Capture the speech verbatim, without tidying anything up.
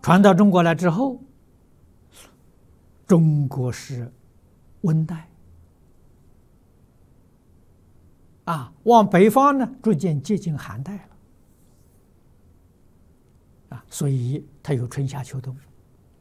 传到中国来之后，中国是温带啊，往北方呢逐渐接近寒带了啊，所以它有春夏秋冬。